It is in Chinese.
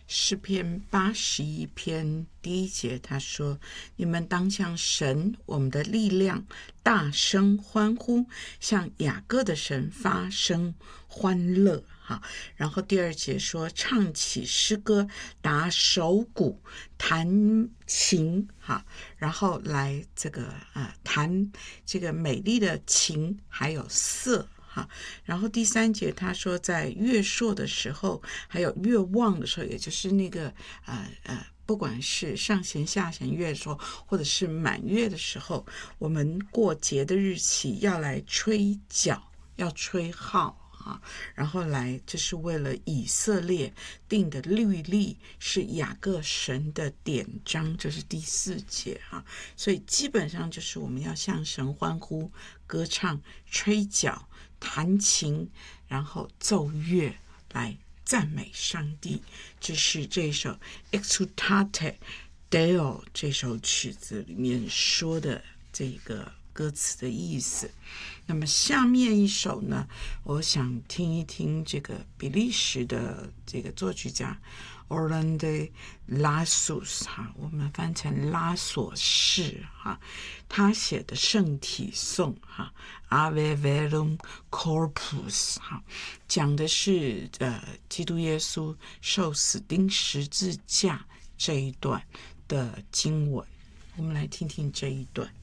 诗篇81篇第1节，他说：你们当向神我们的力量大声欢呼，向雅各的神发声欢乐。然后第2节说：唱起诗歌，打手鼓，弹琴。然后来弹这个美丽的琴还有瑟。然后第3节他说，在月朔的时候还有月望的时候，也就是那个不管是上弦下弦月朔或者是满月的时候，我们过节的日期要来吹角，要吹号。然后来，这是为了以色列定的律例，是雅各神的典章，这是第4节。所以基本上就是我们要向神欢呼、歌唱、吹角、弹琴，然后奏乐来赞美上帝。这是这首 Exultate Deo 这首曲子里面说的这个歌词的意思。那么下面一首呢，我想听一听这个比利时的这个作曲家 Orlando Lassus， 我们翻成拉索士，他写的圣体颂Ave Verum Corpus， 讲的是基督耶稣受死钉十字架这一段的经文。我们来听听这一段。